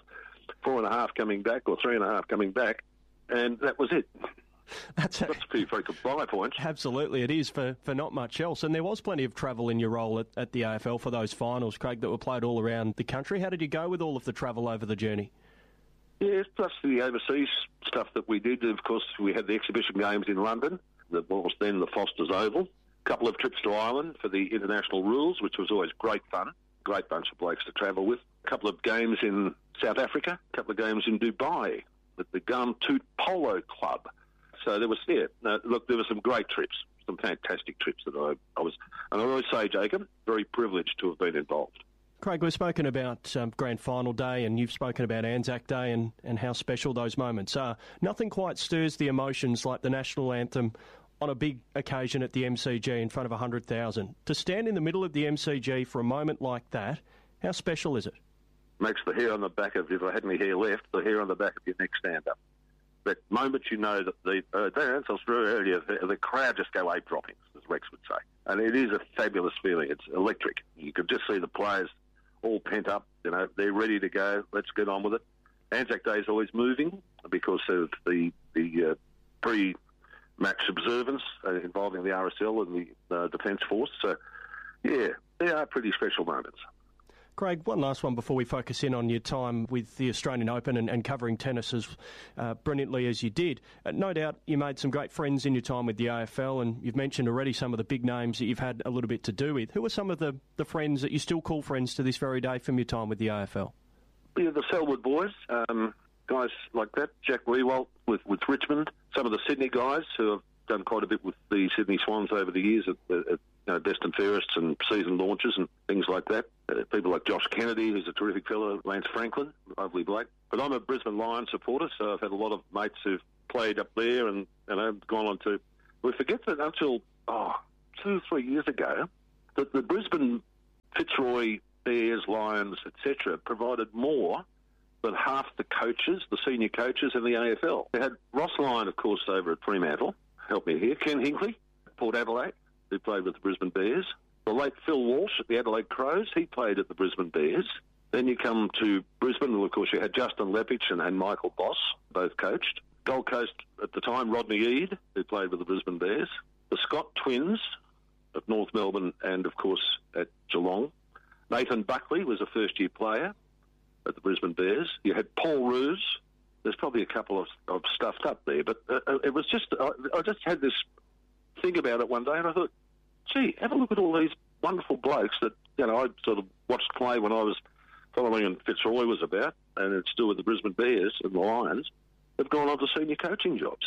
4.5 coming back, or 3.5 coming back, and that was it. That's a pretty good buy point. Absolutely, it is for not much else. And there was plenty of travel in your role at the AFL for those finals, Craig, that were played all around the country. How did you go with all of the travel over the journey? Yeah, plus the overseas stuff that we did. Of course, we had the exhibition games in London, what was then the Foster's Oval. A couple of trips to Ireland for the international rules, which was always great fun. Great bunch of blokes to travel with. A couple of games in South Africa, a couple of games in Dubai with the Gum Toot Polo Club. So there was, there were some great trips, some fantastic trips that I was, and I always say, Jacob, very privileged to have been involved. Craig, we've spoken about Grand Final Day, and you've spoken about Anzac Day and how special those moments are. Nothing quite stirs the emotions like the national anthem on a big occasion at the MCG in front of 100,000. To stand in the middle of the MCG for a moment like that, how special is it? Makes the hair on the back of, if I had any hair left, the hair on the back of your neck stand up. That moment you know that the crowd just go ape droppings, as Rex would say. And it is a fabulous feeling. It's electric. You could just see the players all pent up, they're ready to go. Let's get on with it. Anzac Day is always moving because of the pre-match observance involving the RSL and the Defence Force. So, yeah, they are pretty special moments. Craig, one last one before we focus in on your time with the Australian Open and covering tennis as brilliantly as you did. No doubt you made some great friends in your time with the AFL, and you've mentioned already some of the big names that you've had a little bit to do with. Who are some of the friends that you still call friends to this very day from your time with the AFL? Yeah, the Selwood boys, guys like that. Jack Riewoldt with Richmond. Some of the Sydney guys who have done quite a bit with the Sydney Swans over the years at Best and Fairest and season launches and things like that. People like Josh Kennedy, who's a terrific fellow, Lance Franklin, lovely bloke. But I'm a Brisbane Lions supporter, so I've had a lot of mates who've played up there and gone on to... We forget that until 2 or 3 years ago, that the Brisbane Fitzroy Bears, Lions, etc. provided more than half the coaches, the senior coaches in the AFL. They had Ross Lyon, of course, over at Fremantle. Help me here. Ken Hinkley, Port Adelaide, who played with the Brisbane Bears. The late Phil Walsh at the Adelaide Crows, he played at the Brisbane Bears. Then you come to Brisbane, and of course you had Justin Lepich and Michael Boss, both coached. Gold Coast at the time, Rodney Eade, who played with the Brisbane Bears. The Scott Twins of North Melbourne and, of course, at Geelong. Nathan Buckley was a first-year player at the Brisbane Bears. You had Paul Roos. There's probably a couple of stuffed up there, but it was just... I just had this think about it one day, and I thought, gee, have a look at all these wonderful blokes that, I sort of watched play when I was following and Fitzroy was about, and it's still with the Brisbane Bears and the Lions, have gone on to senior coaching jobs.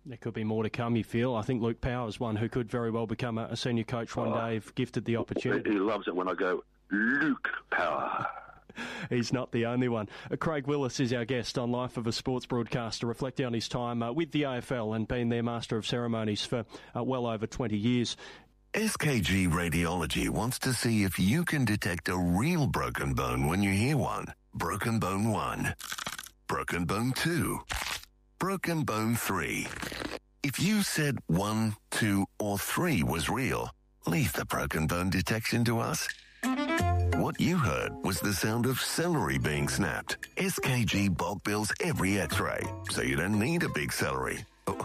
There could be more to come, you feel. I think Luke Power is one who could very well become a senior coach one day if gifted the opportunity. He loves it when I go, Luke Power. He's not the only one. Craig Willis is our guest on Life of a Sports Broadcaster, reflecting on his time with the AFL and being their Master of Ceremonies for well over 20 years. SKG Radiology wants to see if you can detect a real broken bone when you hear one. Broken bone 1. Broken bone 2. Broken bone 3. If you said 1, 2, or 3 was real, leave the broken bone detection to us. What you heard was the sound of celery being snapped. SKG bulk bills every x-ray, so you don't need a big salary.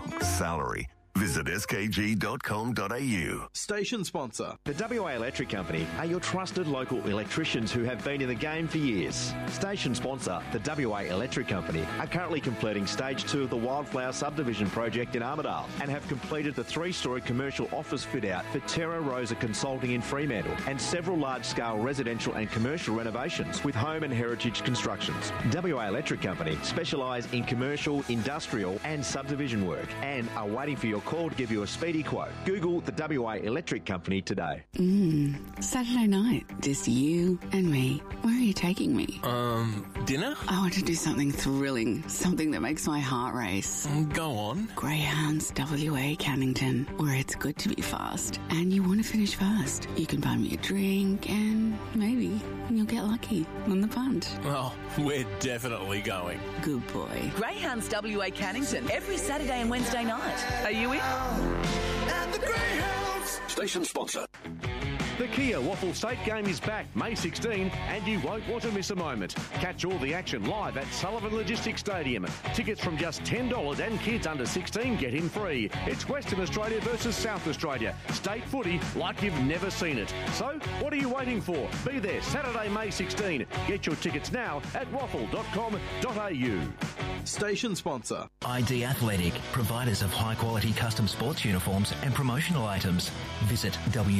Visit skg.com.au. Station sponsor. The WA Electric Company are your trusted local electricians who have been in the game for years. Station sponsor, the WA Electric Company, are currently completing Stage 2 of the Wildflower Subdivision project in Armidale and have completed the 3-storey commercial office fit-out for Terra Rosa Consulting in Fremantle and several large-scale residential and commercial renovations with home and heritage constructions. WA Electric Company specialise in commercial, industrial and subdivision work and are waiting for your call to give you a speedy quote. Google the WA Electric Company today. Saturday night, just you and me. Where are you taking me? Dinner? I want to do something thrilling, something that makes my heart race. Go on. Greyhounds WA Cannington, where it's good to be fast and you want to finish fast. You can buy me a drink and maybe you'll get lucky on the punt. Oh, we're definitely going. Good boy. Greyhounds WA Cannington, every Saturday and Wednesday night. Are you in? At the Greyhounds. Station sponsor. The Kia Waffle State game is back May 16 and you won't want to miss a moment. Catch all the action live at Sullivan Logistics Stadium. Tickets from just $10 and kids under 16 get in free. It's Western Australia versus South Australia. State footy like you've never seen it. So, what are you waiting for? Be there Saturday, May 16. Get your tickets now at waffle.com.au. Station sponsor. ID Athletic, providers of high-quality custom sports uniforms and promotional items. Visit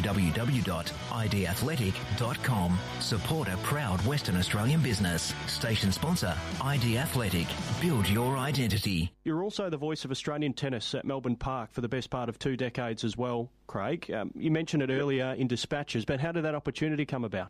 www.idathletic.com. Support a proud Western Australian business. Station sponsor, ID Athletic. Build your identity. You're also the voice of Australian tennis at Melbourne Park for the best part of 2 decades as well, Craig. You mentioned it earlier in dispatches, but how did that opportunity come about?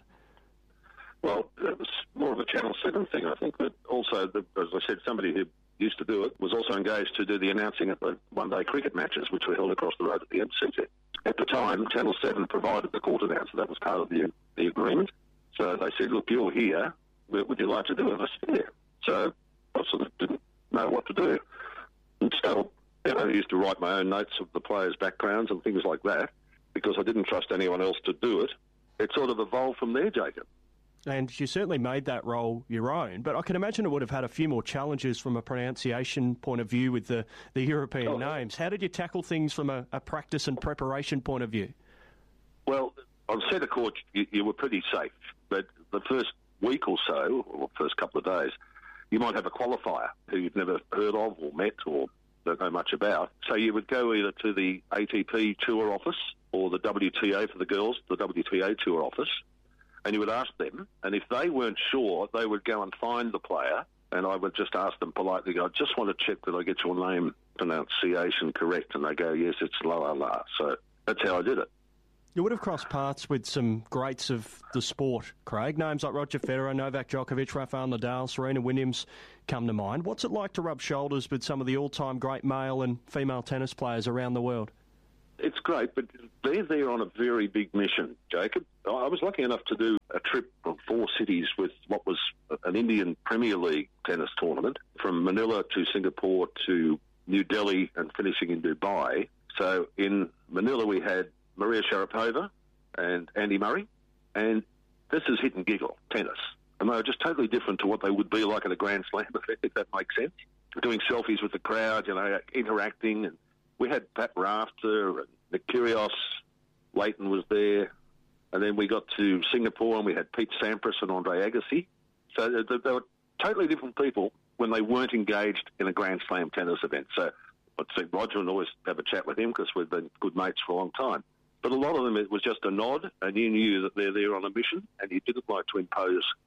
Well, it was more of a Channel 7 thing, I think, but also, as I said, somebody who used to do it was also engaged to do the announcing at the one-day cricket matches, which were held across the road at the MCG. At the time, Channel 7 provided the court announcer. That was part of the agreement. So they said, look, you're here. Would you like to do it? I said, yeah. So I sort of didn't know what to do. And so, I used to write my own notes of the players' backgrounds and things like that because I didn't trust anyone else to do it. It sort of evolved from there, Jacob. And you certainly made that role your own, but I can imagine it would have had a few more challenges from a pronunciation point of view with the European names. How did you tackle things from a practice and preparation point of view? Well, on centre court, you were pretty safe, but the first week or so, or first couple of days, you might have a qualifier who you've never heard of or met or don't know much about. So you would go either to the ATP Tour office or the WTA for the girls, the WTA Tour office, and you would ask them, and if they weren't sure, they would go and find the player, and I would just ask them politely, I just want to check that I get your name pronunciation correct, and they go, yes, it's la la la. So that's how I did it. You would have crossed paths with some greats of the sport, Craig. Names like Roger Federer, Novak Djokovic, Rafael Nadal, Serena Williams come to mind. What's it like to rub shoulders with some of the all-time great male and female tennis players around the world? It's great, but they're there on a very big mission, Jacob. I was lucky enough to do a trip from 4 cities with what was an Indian Premier League tennis tournament, from Manila to Singapore to New Delhi and finishing in Dubai. So in Manila we had Maria Sharapova and Andy Murray, and this is hit and giggle tennis. And they were just totally different to what they would be like at a Grand Slam event, if that makes sense. Doing selfies with the crowd, interacting, and we had Pat Rafter and Nick Kyrgios, Leighton was there, and then we got to Singapore and we had Pete Sampras and Andre Agassi. So they were totally different people when they weren't engaged in a Grand Slam tennis event. So I'd see Roger and always have a chat with him because we've been good mates for a long time. But a lot of them, it was just a nod, and you knew that they're there on a mission, and you didn't like to impose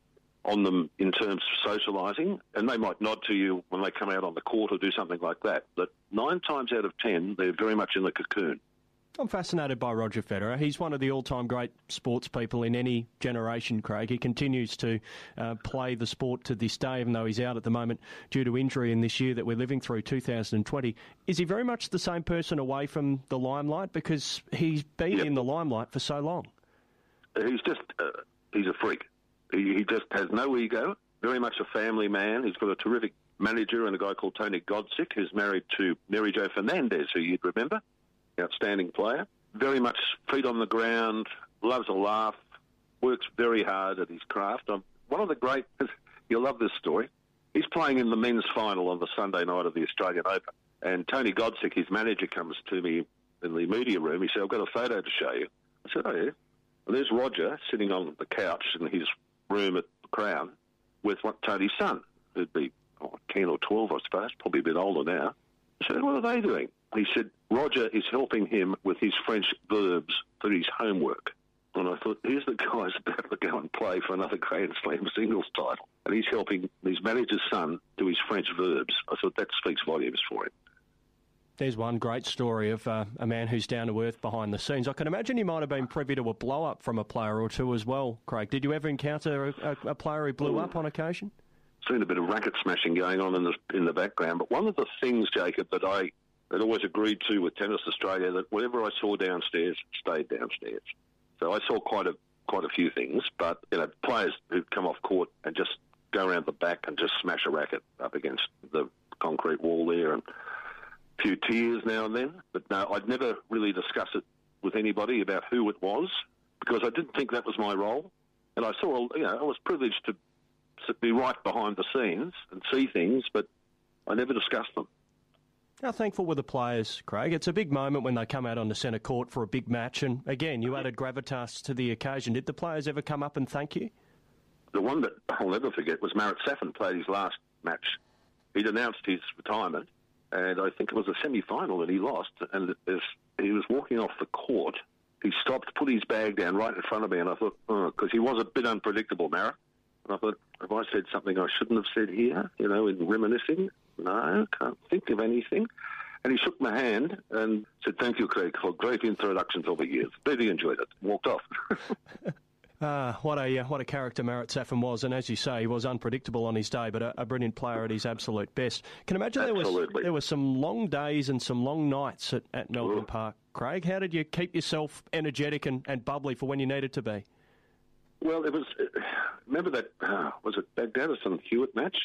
on them in terms of socialising, and they might nod to you when they come out on the court or do something like that. But 9 times out of 10, they're very much in the cocoon. I'm fascinated by Roger Federer. He's one of the all-time great sports people in any generation, Craig. He continues to play the sport to this day, even though he's out at the moment due to injury in this year that we're living through, 2020. Is he very much the same person away from the limelight? Because he's been in the limelight for so long. He's just, he's a freak. He just has no ego, very much a family man. He's got a terrific manager and a guy called Tony Godsick, who's married to Mary Jo Fernandez, who you'd remember. Outstanding player, very much feet on the ground, loves a laugh, works very hard at his craft. One of the great, you'll love this story, he's playing in the men's final on the Sunday night of the Australian Open, and Tony Godsick, his manager, comes to me in the media room. He said, I've got a photo to show you. I said, oh yeah. And there's Roger sitting on the couch in his room at the Crown with Tony's son, who'd be 10 or 12, I suppose, probably a bit older now. I said, what are they doing? He said, Roger is helping him with his French verbs for his homework. And I thought, here's the guy's about to go and play for another Grand Slam singles title. And he's helping his manager's son do his French verbs. I thought that speaks volumes for him. There's one great story of a man who's down to earth behind the scenes. I can imagine you might have been privy to a blow-up from a player or two as well, Craig. Did you ever encounter a player who blew up on occasion? Seen a bit of racket smashing going on in the background. But one of the things, Jacob, that I had always agreed to with Tennis Australia, that whatever I saw downstairs stayed downstairs. So I saw quite a few things, but players who'd come off court and just go around the back and just smash a racket up against the concrete wall there, and a few tears now and then. But no, I'd never really discuss it with anybody about who it was, because I didn't think that was my role. And I saw, I was privileged to be right behind the scenes and see things, but I never discussed them. How thankful were the players, Craig? It's a big moment when they come out on the centre court for a big match, and again, you added gravitas to the occasion. Did the players ever come up and thank you? The one that I'll never forget was Marat Safin played his last match. He'd announced his retirement, and I think it was a semi-final that he lost, and as he was walking off the court, he stopped, put his bag down right in front of me, and I thought, because he was a bit unpredictable, Marat, and I thought, have I said something I shouldn't have said here, in reminiscing? No, can't think of anything. And he shook my hand and said, thank you, Craig, for great introductions over years. Really enjoyed it. Walked off. What a character Marat Safin was, and as you say, he was unpredictable on his day, but a brilliant player at his absolute best. Can imagine there were some long days and some long nights at Melbourne Park. Craig, how did you keep yourself energetic and bubbly for when you needed to be? Well, it was, remember that, was it Baghdadis and Hewitt match?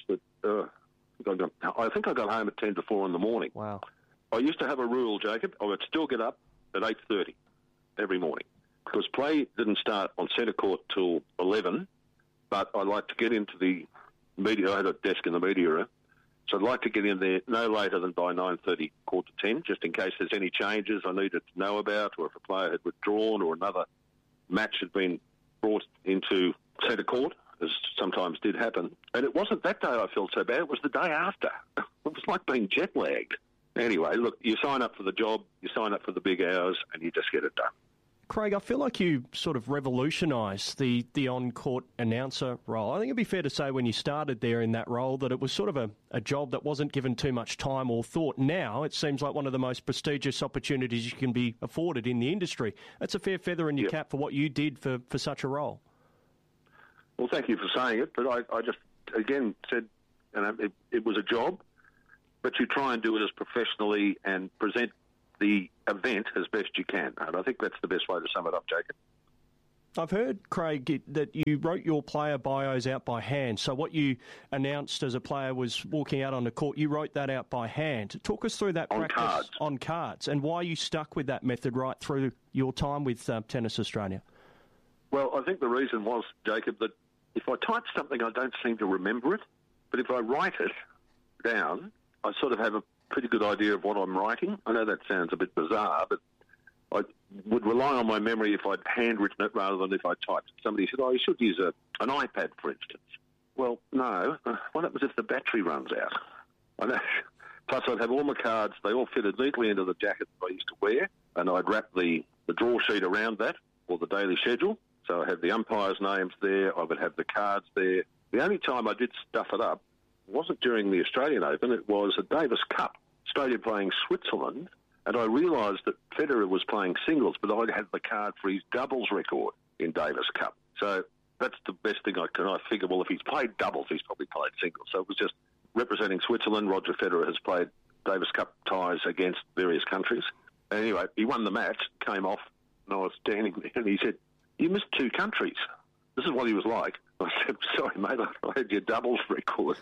I think I got home at 10 to 4 in the morning. Wow. I used to have a rule, Jacob. I would still get up at 8:30 every morning, because play didn't start on centre court till 11, but I like to get into the media. I had a desk in the media room, so I'd like to get in there no later than by 9:30, 9:45, just in case there's any changes I needed to know about, or if a player had withdrawn or another match had been brought into centre court, as sometimes did happen. And it wasn't that day I felt so bad, it was the day after. It was like being jet-lagged. Anyway, look, you sign up for the job, you sign up for the big hours, and you just get it done. Craig, I feel like you sort of revolutionised the on-court announcer role. I think it'd be fair to say when you started there in that role that it was sort of a job that wasn't given too much time or thought. Now it seems like one of the most prestigious opportunities you can be afforded in the industry. That's a fair feather in your cap for what you did for such a role. Well, thank you for saying it, but I just, again, said it was a job, but you try and do it as professionally and present the event as best you can. And I think that's the best way to sum it up, Jacob. I've heard, Craig, that you wrote your player bios out by hand. So what you announced as a player was walking out on the court, you wrote that out by hand. Talk us through that practice on cards and why you stuck with that method right through your time with Tennis Australia. Well, I think the reason was, Jacob, that if I type something, I don't seem to remember it. But if I write it down, I sort of have a pretty good idea of what I'm writing. I know that sounds a bit bizarre, but I would rely on my memory if I'd handwritten it rather than if I typed it. Somebody said, you should use an iPad, for instance. Well, no. What happens if the battery runs out? I know. Plus, I'd have all my cards. They all fitted neatly into the jacket that I used to wear, and I'd wrap the draw sheet around that, or the daily schedule. So I had the umpires' names there. I would have the cards there. The only time I did stuff it up wasn't during the Australian Open. It was a Davis Cup. Australia playing Switzerland, and I realised that Federer was playing singles, but I'd had the card for his doubles record in Davis Cup. So that's the best thing I figure, well, if he's played doubles, he's probably played singles. So it was just representing Switzerland. Roger Federer has played Davis Cup ties against various countries. Anyway, he won the match, came off, and I was standing there, and he said, "You missed 2 countries." This is what he was like. I said, "Sorry, mate, I had your doubles record."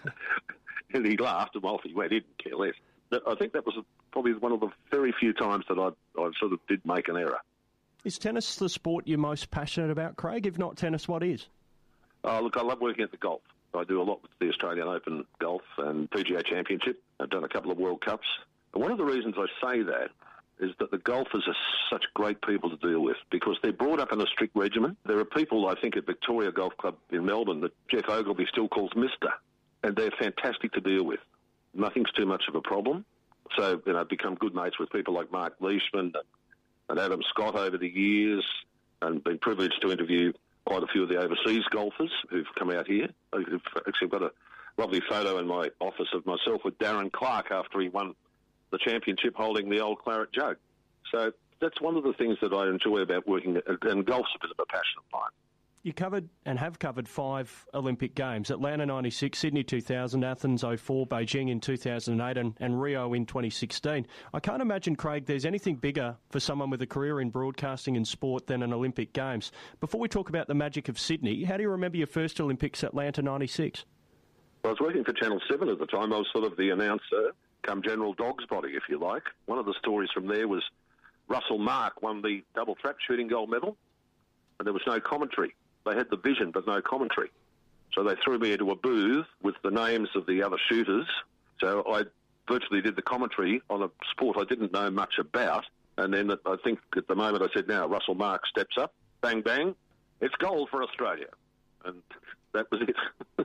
And he laughed, and off he went. He didn't care less. I think that was probably one of the very few times that I sort of did make an error. Is tennis the sport you're most passionate about, Craig? If not tennis, what is? Look, I love working at the golf. I do a lot with the Australian Open golf and PGA Championship. I've done a couple of World Cups. And one of the reasons I say that is that the golfers are such great people to deal with because they're brought up in a strict regimen. There are people, I think, at Victoria Golf Club in Melbourne that Jeff Ogilvy still calls Mister, and they're fantastic to deal with. Nothing's too much of a problem. So, I've become good mates with people like Mark Leishman and Adam Scott over the years, and been privileged to interview quite a few of the overseas golfers who've come out here. I've actually got a lovely photo in my office of myself with Darren Clark after he won the championship holding the old claret jug. So that's one of the things that I enjoy about working, and golf's a bit of a passion of mine. You covered and have covered 5 Olympic Games: Atlanta 96, Sydney 2000, Athens 04, Beijing in 2008 and Rio in 2016. I can't imagine, Craig, there's anything bigger for someone with a career in broadcasting and sport than an Olympic Games. Before we talk about the magic of Sydney, how do you remember your first Olympics, Atlanta 96? Well, I was working for Channel 7 at the time. I was sort of the announcer, come General Dog's body, if you like. One of the stories from there was Russell Mark won the double trap shooting gold medal, and there was no commentary. They had the vision, but no commentary. So they threw me into a booth with the names of the other shooters. So I virtually did the commentary on a sport I didn't know much about. And then I think at the moment I said, now Russell Mark steps up, bang, bang, it's gold for Australia. And that was it.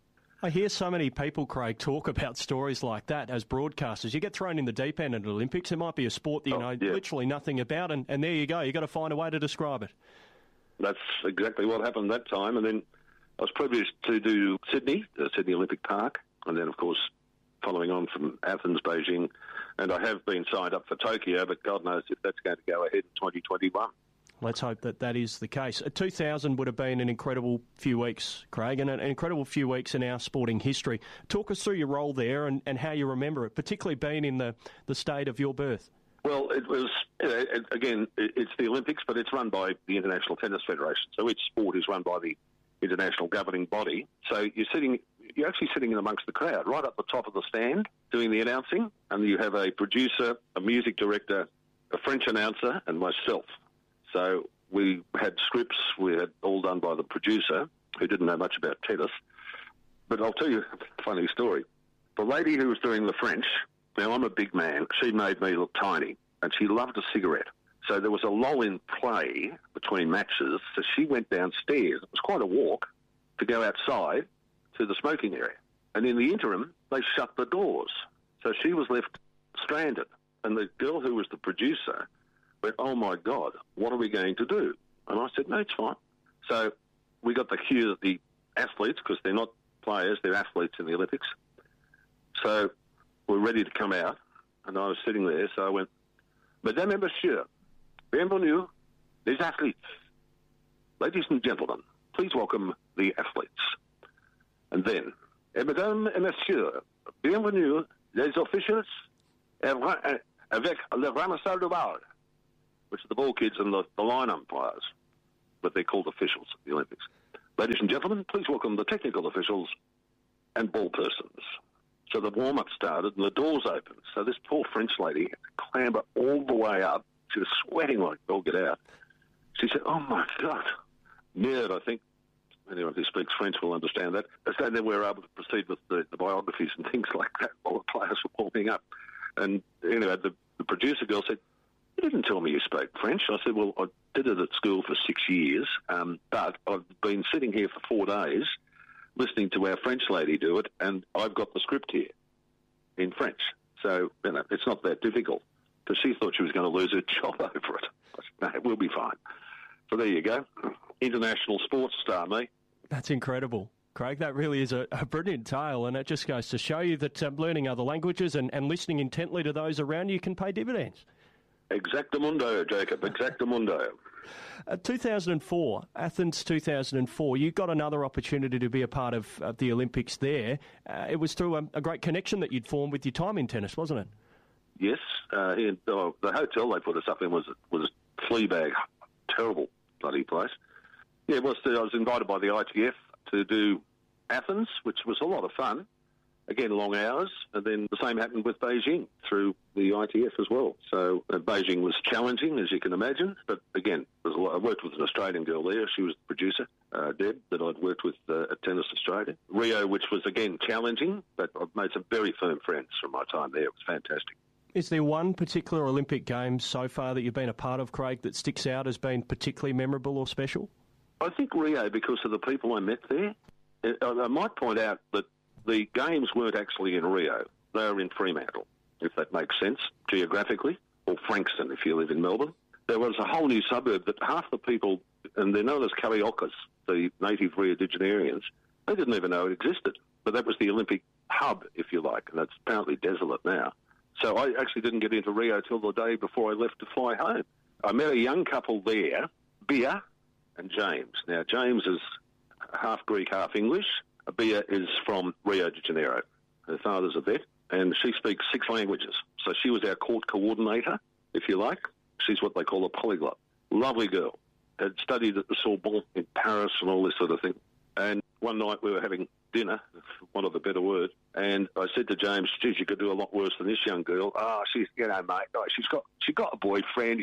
I hear so many people, Craig, talk about stories like that as broadcasters. You get thrown in the deep end at the Olympics. It might be a sport that you know literally nothing about, and there you go. You've got to find a way to describe it. That's exactly what happened that time. And then I was privileged to do Sydney, Sydney Olympic Park, and then, of course, following on from Athens, Beijing. And I have been signed up for Tokyo, but God knows if that's going to go ahead in 2021. Let's hope that that is the case. 2000 would have been an incredible few weeks, Craig, and an incredible few weeks in our sporting history. Talk us through your role there and how you remember it, particularly being in the state of your birth. Well, it was, again, it's the Olympics, but it's run by the International Tennis Federation. So each sport is run by the international governing body. So you're actually sitting in amongst the crowd, right up the top of the stand, doing the announcing, and you have a producer, a music director, a French announcer, and myself. So we had scripts, we had all done by the producer, who didn't know much about tennis. But I'll tell you a funny story. The lady who was doing the French, now I'm a big man, she made me look tiny, and she loved a cigarette. So there was a lull in play between matches, so she went downstairs. It was quite a walk to go outside to the smoking area. And in the interim, they shut the doors. So she was left stranded. And the girl who was the producer went, "Oh, my God, what are we going to do?" And I said, "No, it's fine." So we got the cue that the athletes, because they're not players, they're athletes in the Olympics. So we're ready to come out. And I was sitting there, so I went, "Mesdames et messieurs, bienvenue, les athletes. Ladies and gentlemen, please welcome the athletes." And then, "Mesdames et messieurs, bienvenue, les officials avec le ramasseur de balles," which are the ball kids and the line umpires, but they're called officials at the Olympics. "Ladies and gentlemen, please welcome the technical officials and ball persons." So the warm-up started and the doors opened. So this poor French lady had to clamber all the way up. She was sweating like all get out. She said, "Oh, my God." Nerd, I think anyone who speaks French will understand that. So then we were able to proceed with the biographies and things like that while the players were warming up. And anyway, the producer girl said, "You didn't tell me you spoke French." I said, "Well, I did it at school for 6 years, but I've been sitting here for 4 days listening to our French lady do it, and I've got the script here in French. So, it's not that difficult." Because she thought she was going to lose her job over it. I said, "No, we'll be fine." So there you go. International sports star, mate. That's incredible. Craig, that really is a brilliant tale, and it just goes to show you that learning other languages and listening intently to those around you can pay dividends. Exactamundo, Jacob, exactamundo. 2004, Athens 2004, you got another opportunity to be a part of the Olympics there. It was through a great connection that you'd formed with your time in tennis, wasn't it? Yes. The hotel they put us up in was Fleabag. Terrible bloody place. Yeah, it was. I was invited by the ITF to do Athens, which was a lot of fun. Again, long hours, and then the same happened with Beijing through the ITF as well. So Beijing was challenging, as you can imagine, but again, I worked with an Australian girl there. She was the producer, Deb, that I'd worked with at Tennis Australia. Rio, which was again challenging, but I've made some very firm friends from my time there. It was fantastic. Is there one particular Olympic Games so far that you've been a part of, Craig, that sticks out as being particularly memorable or special? I think Rio, because of the people I met there. I might point out that the games weren't actually in Rio. They were in Fremantle, if that makes sense, geographically, or Frankston, if you live in Melbourne. There was a whole new suburb that half the people, and they're known as Cariocas, the native Rio de Janeiroans, they didn't even know it existed. But that was the Olympic hub, if you like, and it's apparently desolate now. So I actually didn't get into Rio till the day before I left to fly home. I met a young couple there, Bia and James. Now, James is half Greek, half English. Bia is from Rio de Janeiro. Her father's a vet, and she speaks 6 languages. So she was our court coordinator, if you like. She's what they call a polyglot. Lovely girl. Had studied at the Sorbonne in Paris and all this sort of thing. And one night we were having dinner, for want of a better word, and I said to James, geez, you could do a lot worse than this young girl. She's, mate, she's got a boyfriend,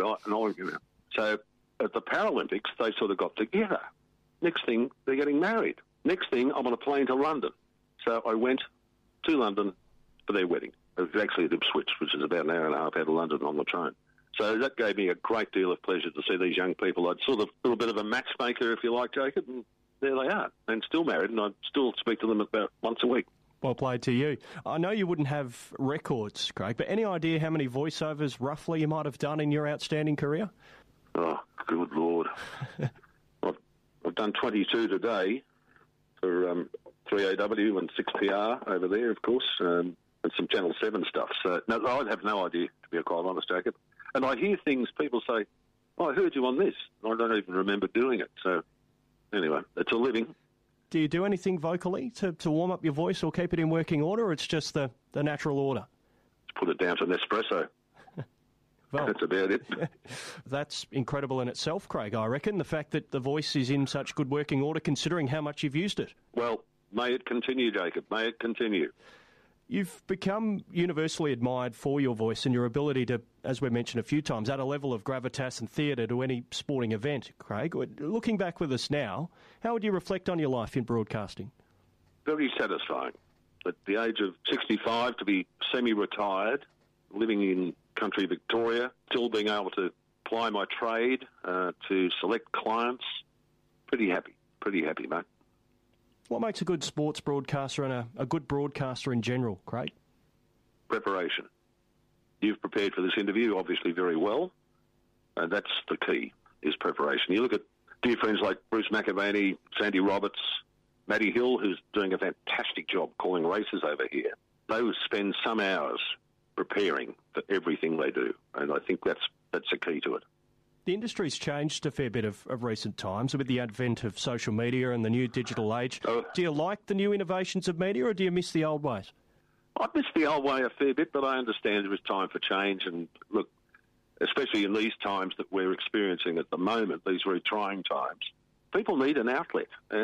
So at the Paralympics, they sort of got together. Next thing, they're getting married. Next thing, I'm on a plane to London. So I went to London for their wedding. It was actually at Ipswich, which is about an hour and a half out of London on the train. So that gave me a great deal of pleasure to see these young people. I'd sort of a little bit of a matchmaker, if you like, Jacob, and there they are, and still married, and I still speak to them about once a week. Well played to you. I know you wouldn't have records, Craig, but any idea how many voiceovers roughly you might have done in your outstanding career? Oh, good Lord. I've done 22 today for 3AW and 6PR over there, of course, and some Channel 7 stuff. So no, I have no idea, to be quite honest, Jacob. And I hear things, people say, I heard you on this. I don't even remember doing it. So anyway, it's a living. Do you do anything vocally to warm up your voice or keep it in working order, or it's just the natural order? Just put it down to Nespresso. Well, that's about it. That's incredible in itself, Craig, I reckon, the fact that the voice is in such good working order considering how much you've used it. Well, may it continue, Jacob. May it continue. You've become universally admired for your voice and your ability to, as we mentioned a few times, add a level of gravitas and theatre to any sporting event, Craig. Looking back with us now, how would you reflect on your life in broadcasting? Very satisfying. At the age of 65, to be semi-retired, living in country Victoria, still being able to ply my trade, to select clients, pretty happy, mate. What makes a good sports broadcaster and a good broadcaster in general, Craig? Preparation. You've prepared for this interview, obviously, very well. And that's the key, is preparation. You look at dear friends like Bruce McAvaney, Sandy Roberts, Matty Hill, who's doing a fantastic job calling races over here. They would spend some hours preparing for everything they do. And I think that's the key to it. The industry's changed a fair bit of recent times with the advent of social media and the new digital age. Do you like the new innovations of media, or do you miss the old ways? I miss the old way a fair bit, but I understand there is time for change. And look, especially in these times that we're experiencing at the moment, these very trying times, people need an outlet. And